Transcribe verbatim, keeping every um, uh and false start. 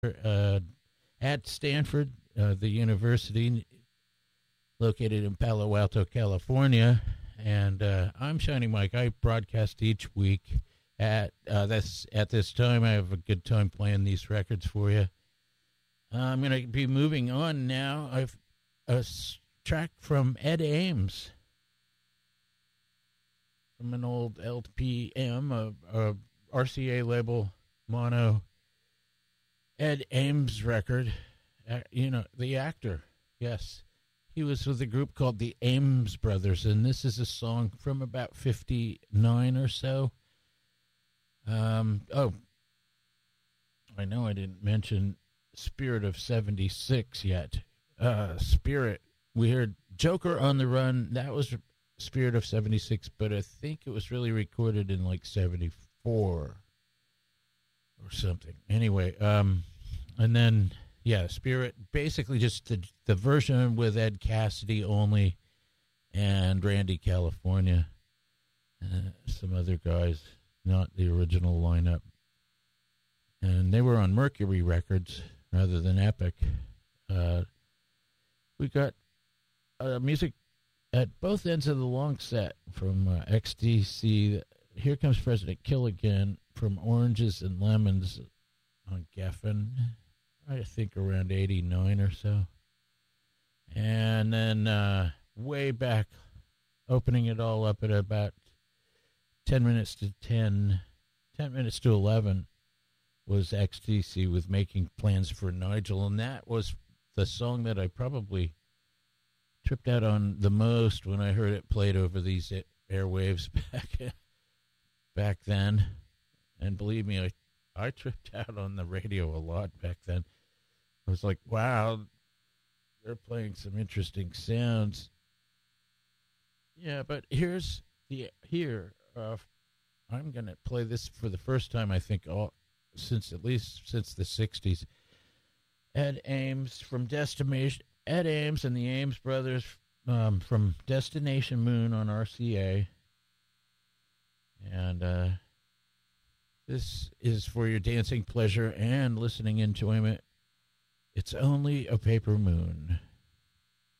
uh, at Stanford, uh, the university located in Palo Alto, California. And uh, I'm Shiny Mike. I broadcast each week at uh, this at this time. I have a good time playing these records for you. Uh, I'm going to be moving on now. I've a s- track from Ed Ames from an old L P M, a, a R C A label mono. Ed Ames record, uh, you know, the actor, yes. He was with a group called the Ames Brothers, and this is a song from about fifty-nine or so. Um, oh, I know I didn't mention Spirit of seventy-six yet. Uh, Spirit, we heard Joker on the Run. That was Spirit of seventy-six, but I think it was really recorded in like seventy-four or something. Anyway, um, and then, yeah, Spirit, basically just the, the version with Ed Cassidy only and Randy California. Uh, some other guys, not the original lineup. And they were on Mercury Records rather than Epic. Uh, we got uh, music at both ends of the long set from uh, X D C. Here Comes President Kill Again from Oranges and Lemons on Geffen, I think around eighty-nine or so. And then uh, way back, opening it all up at about ten minutes to ten, ten minutes to eleven, was X T C with Making Plans for Nigel. And that was the song that I probably tripped out on the most when I heard it played over these airwaves back back then. And believe me, I, I tripped out on the radio a lot back then. I was like, wow, they're playing some interesting sounds. Yeah, but here's the, here, uh, I'm going to play this for the first time, I think, all, since at least since the sixties. Ed Ames from Destination, Ed Ames and the Ames Brothers um, from Destination Moon on R C A. And uh, this is for your dancing pleasure and listening enjoyment. It's Only a Paper Moon.